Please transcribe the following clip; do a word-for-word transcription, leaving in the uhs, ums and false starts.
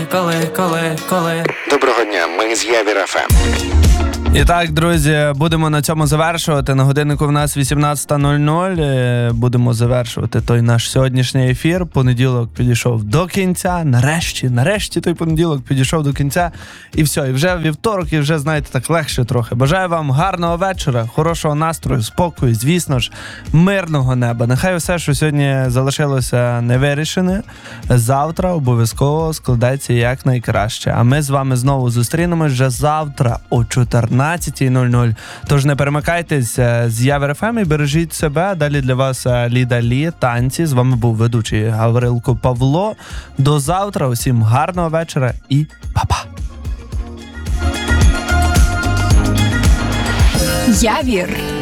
коли, коли, коли. Доброго дня, ми з Явір еф ем. І так, друзі, будемо на цьому завершувати. На годиннику в нас вісімнадцята нуль нуль. Будемо завершувати той наш сьогоднішній ефір. Понеділок підійшов до кінця. Нарешті, нарешті той понеділок підійшов до кінця. І все, і вже вівторок, і вже, знаєте, так легше трохи. Бажаю вам гарного вечора, хорошого настрою, спокою, звісно ж, мирного неба. Нехай все, що сьогодні залишилося невирішене, завтра обов'язково складеться якнайкраще. А ми з вами знову зустрінемось вже завтра о чотирнадцятій нуль нуль. Тож не перемикайтесь з Явір еф ем і бережіть себе. Далі для вас Ліда Лі, танці. З вами був ведучий Гаврилко Павло. До завтра. Усім гарного вечора і па-па. Явір.